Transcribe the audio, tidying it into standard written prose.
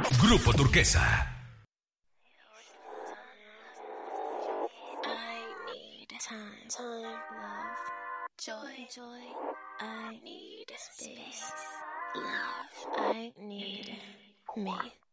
Grupo Turquesa. Time, love, joy. I need space. Love, I need me.